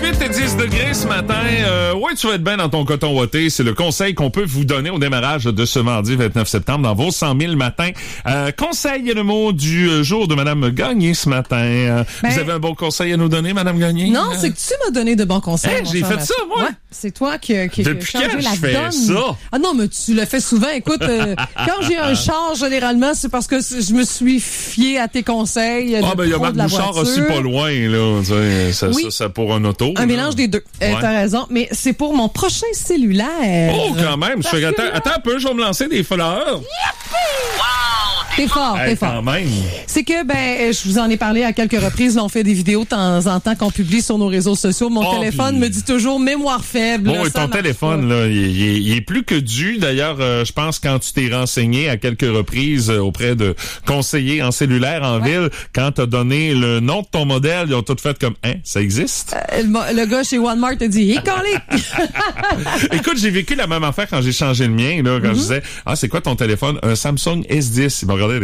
18 et 10 degrés ce matin. Ouais, tu vas être bien dans ton coton ouaté. C'est le conseil qu'on peut vous donner au démarrage de ce mardi 29 septembre dans vos 100 000 matins. Conseil et le mot du jour de Madame Gagné ce matin. Vous avez un bon conseil à nous donner, Madame Gagné? Non, c'est que tu m'as donné de bons conseils. J'ai fait ça, moi. Ouais, c'est toi qui depuis changé quand la je fais donne. ça? Ah non, mais tu le fais souvent. Écoute, quand j'ai un char, généralement, c'est parce que je me suis fié à tes conseils. Ah, ben, il y a Marc Bouchard aussi pas loin, là. Ça pour un auto. Un mélange des deux. Ouais. T'as raison. Mais c'est pour mon prochain cellulaire. Oh, quand même. Attends un peu, je vais me lancer des fleurs. T'es fort, t'es fort. Quand même. C'est que, je vous en ai parlé à quelques reprises. Là, on fait des vidéos de temps en temps qu'on publie sur nos réseaux sociaux. Mon téléphone me dit toujours mémoire faible. Bon, là, et ton téléphone, là, il est plus que dû. D'ailleurs, je pense quand tu t'es renseigné à quelques reprises auprès de conseillers en cellulaire en ville, quand t'as donné le nom de ton modèle, ils ont tout fait comme, ça existe? Le gars chez Walmart a dit, hé, collé! Écoute, j'ai vécu la même affaire quand j'ai changé le mien, là, quand je disais, c'est quoi ton téléphone? Un Samsung S10. Ils m'ont regardé,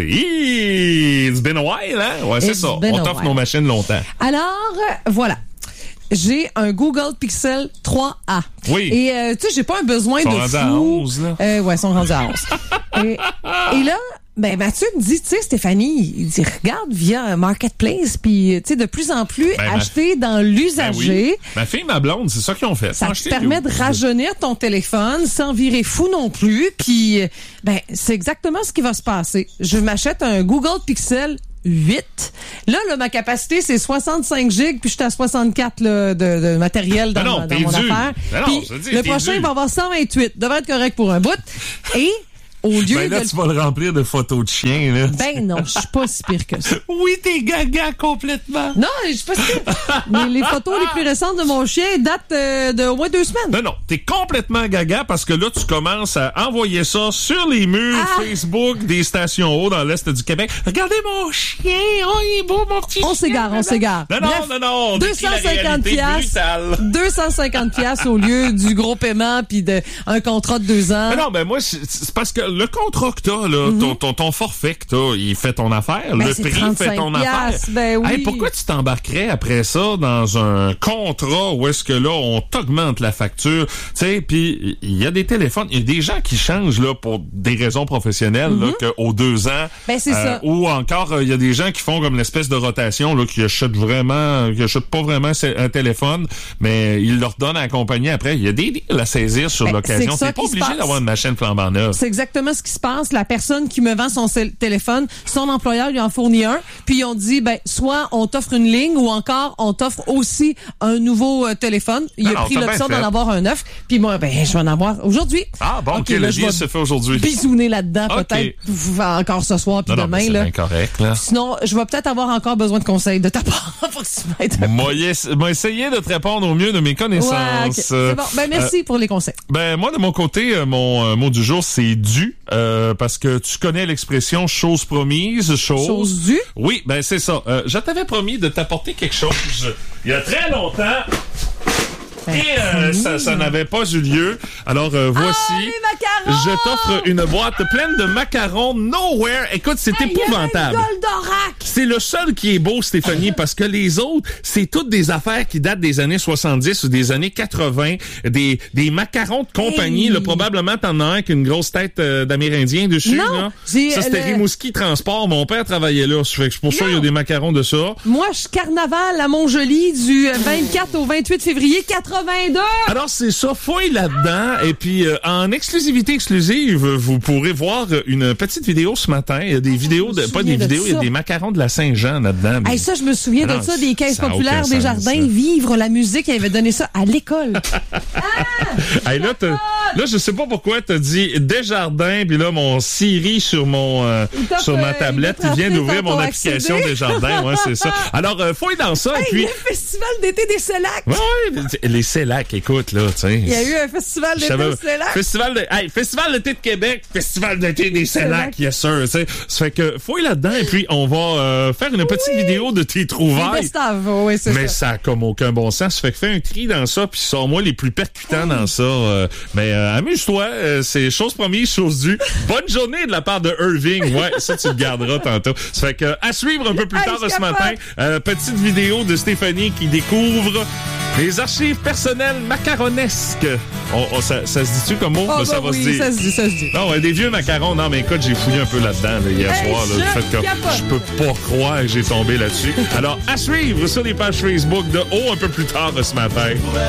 it's been a while, hein? Ouais, c'est ça. On t'offre nos machines longtemps. Alors, voilà. J'ai un Google Pixel 3a. Oui. Et tu sais, j'ai pas un besoin de fou. Ils sont rendus à 11, là. Ouais, ils sont rendus à 11. et là, Mathieu me dit, tu sais, Stéphanie, il dit, regarde via Marketplace, puis tu sais, de plus en plus, acheter dans l'usager. Oui. Ma fille, ma blonde, c'est ça qu'ils ont fait. Ça te permet de rajeunir ton téléphone sans virer fou non plus. Puis, c'est exactement ce qui va se passer. Je m'achète un Google Pixel 8. Là, ma capacité, c'est 65 gigs, puis je suis à 64 là, de matériel dans mon affaire. Puis le prochain, il va avoir 128. Devrait être correct pour un bout. Et au lieu là, tu vas le remplir de photos de chiens, là. Non, je suis pas si pire que ça. Oui, t'es gaga complètement. Non, je suis pas si pire. Mais les photos les plus récentes de mon chien datent de au moins 2 semaines. Non, t'es complètement gaga parce que là, tu commences à envoyer ça sur les murs Facebook des stations eau dans l'Est du Québec. Regardez mon chien. Oh, il est beau, mon petit chien. On s'égare. Non. 250 piastres. 250 piastres au lieu du gros paiement puis un contrat de 2 ans. Non, moi, c'est parce que le contrat que t'as, là, ton forfait que t'as, il fait ton affaire. Le prix fait ton affaire. Oui. Pourquoi tu t'embarquerais après ça dans un contrat où est-ce que là, on t'augmente la facture? Tu sais, puis il y a des téléphones, il y a des gens qui changent là pour des raisons professionnelles là, qu'aux 2 ans. C'est ça. Ou encore, il y a des gens qui font comme l'espèce de rotation là, qui achètent pas vraiment un téléphone, mais ils leur donnent à la compagnie après. Il y a des deals à saisir sur l'occasion. T'es pas obligé d'avoir une machine flambant neuve. C'est exactement ce qui se passe. La personne qui me vend son téléphone, son employeur lui en fournit un, puis ils ont dit, soit on t'offre une ligne ou encore on t'offre aussi un nouveau téléphone. Il a pris l'option d'en avoir un neuf, puis moi, je vais en avoir aujourd'hui. Ah bon, OK, le deal se fait aujourd'hui. Bisouner là-dedans, peut-être, encore ce soir, puis demain. C'est incorrect, là. Sinon, je vais peut-être avoir encore besoin de conseils de ta part. Moi, essayer de te répondre au mieux de mes connaissances. Ouais, okay. C'est bon. Merci pour les conseils. Moi, de mon côté, mon mot du jour, c'est dû. Parce que tu connais l'expression chose promise, chose due. Oui, c'est ça. Je t'avais promis de t'apporter quelque chose il y a très longtemps. Et ça n'avait pas eu lieu. Alors voici, les macarons! Je t'offre une boîte pleine de macarons Nowhere. Écoute, c'est épouvantable. Goldorak! C'est le seul qui est beau, Stéphanie, parce que les autres, c'est toutes des affaires qui datent des années 70 ou des années 80. Des macarons de compagnie. Là, probablement, t'en as un avec une grosse tête d'Amérindien dessus. Non, là. Ça, c'était Rimouski Transport. Mon père travaillait là. C'est pour ça qu'il y a des macarons de ça. Moi, je suis carnaval à Montjoli du 24 au 28 février 82. Alors, c'est ça. Fouille là-dedans. Et puis, en exclusivité exclusive, vous pourrez voir une petite vidéo ce matin. Il y a des vidéos, pas des vidéos, il y a des macarons de la Saint-Jean là-dedans. Mais... ça, je me souviens de ça, des caisses populaires des jardins, vivre la musique. Il avait donné ça à l'école. Là, je sais pas pourquoi t'as dit Desjardins, puis là, mon Siri sur sur ma tablette, il vient d'ouvrir mon application Desjardins. Ouais, c'est ça. Alors, fouille dans ça. Et puis... le festival d'été des CELAC. Oui, les CELAC, écoute, là, tu sais. Il y a eu un festival d'été des CELAC. Festival d'été de Québec, festival d'été des CELAC, yes sir. Ça fait que fouille là-dedans, et puis on va faire une petite vidéo de tes trouvailles. Mais ça a comme aucun bon sens. Ça fait que fais un tri dans ça, puis sors-moi les plus percutants dans ça. Mais amuse-toi, c'est chose promise, chose due. Bonne journée de la part de Irving. Ouais, ça tu le garderas tantôt. Ça fait que à suivre un peu plus tard ce matin, petite vidéo de Stéphanie qui découvre Les archives personnelles macaronesques. Ça se dit-tu comme mot? Oh, ça va se dire. Ça se dit. Non, des vieux macarons. Non, mais écoute, j'ai fouillé un peu là-dedans hier soir. Je peux pas croire que j'ai tombé là-dessus. Alors, à suivre sur les pages Facebook de un peu plus tard ce matin.